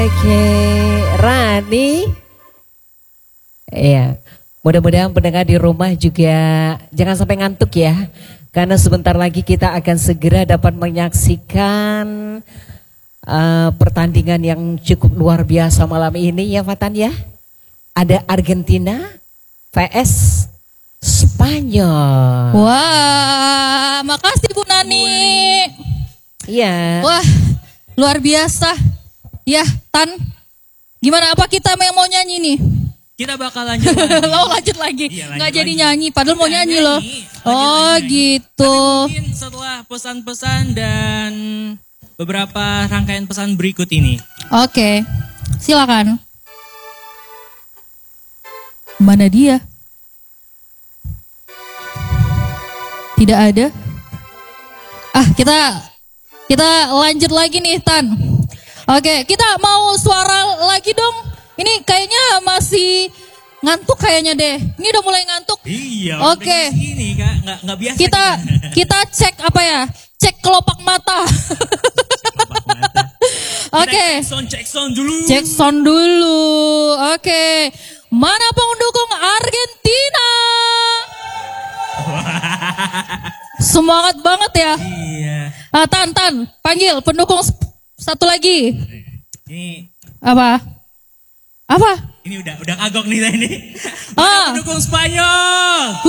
Oke, Rani. Iya, mudah-mudahan pendengar di rumah juga jangan sampai ngantuk ya. Karena sebentar lagi kita akan segera dapat menyaksikan pertandingan yang cukup luar biasa malam ini ya Fatan ya. Ada Argentina vs Spanyol. Wah, makasih Bu Nani. Iya. Wah, luar biasa. Ya, Tan. Gimana, apa kita yang mau nyanyi nih? Kita bakal lanjut lagi. Lo lanjut lagi. Iya, Nggak jadi lagi. nyanyi, padahal mau nyanyi loh. Oh, nyanyi. gitu. Tapi mungkin setelah pesan-pesan dan beberapa rangkaian pesan berikut ini. Oke. Silakan. Mana dia? Tidak ada. Ah, kita lanjut lagi nih, Tan. Oke, kita mau suara lagi dong. Ini kayaknya masih ngantuk kayaknya deh. Ini udah mulai ngantuk. Iya. Oke. Ini Kak, nggak biasa. Kita cek apa ya? Cek kelopak mata. Oke. Cek sound dulu. Cek sound dulu. Oke. Mana pendukung Argentina? Semangat banget ya. Iya. Tan, panggil pendukung satu lagi. Ini Apa? ini udah kagok nih ini. Ah. Pendukung Spanyol.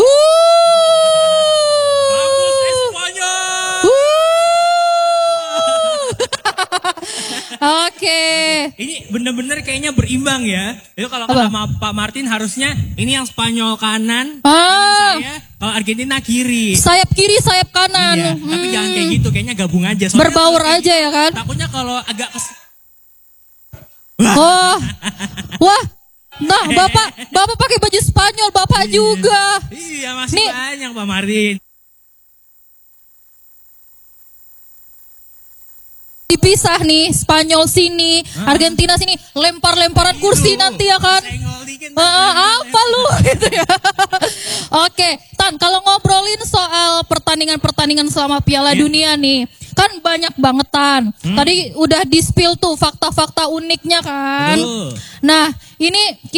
Vamos Espanyol. Oke. Ini bener-bener kayaknya berimbang ya. Itu kalau kata sama Pak Martin harusnya ini yang Spanyol kanan, saya kalau Argentina kiri. Sayap kiri, sayap kanan. Iya, tapi jangan kayak gitu, kayaknya gabung aja. Soalnya Berbaur kalau kayak aja ya kan? Takutnya kalau agak Oh. Wah. Nah, Bapak pakai baju Spanyol, Bapak juga. Iya, masih Nih. banyak Pak Martin. Dipisah nih, Spanyol sini, Argentina sini, lempar-lemparan kursi nanti ya kan? Senggol dikit. Apa lu gitu ya? Oke, Tan, kalau ngobrolin soal pertandingan-pertandingan selama Piala Dunia nih, kan banyak banget Tan. Tadi udah di-spill tuh fakta-fakta uniknya kan. Betul. Nah, ini